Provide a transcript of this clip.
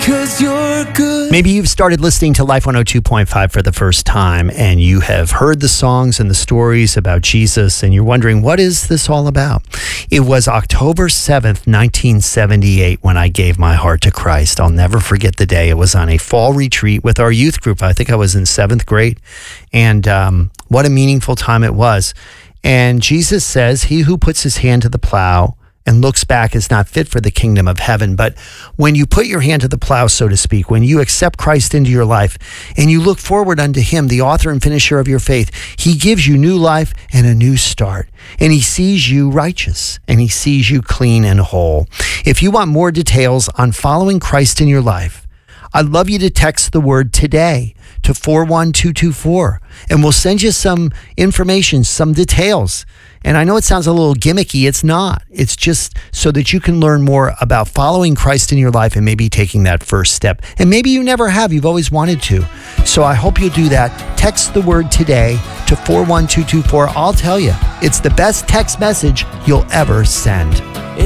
'cause you're good. Maybe you've started listening to Life 102.5 for the first time and you have heard the songs and the stories about Jesus and you're wondering, what is this all about? It was October 7th, 1978 when I gave my heart to Christ. I'll never forget the day. It was on a fall retreat with our youth group. I think I was in 7th grade. And what a meaningful time it was. And Jesus says, he who puts his hand to the plow and looks back is not fit for the kingdom of heaven. But when you put your hand to the plow, so to speak, when you accept Christ into your life and you look forward unto him, the author and finisher of your faith, he gives you new life and a new start. And he sees you righteous and he sees you clean and whole. If you want more details on following Christ in your life, I'd love you to text the word today to 41224 and we'll send you some information, some details. And I know it sounds a little gimmicky. It's not. It's just so that you can learn more about following Christ in your life and maybe taking that first step. And maybe you never have. You've always wanted to. So I hope you'll do that. Text the word today to 41224. I'll tell you, it's the best text message you'll ever send.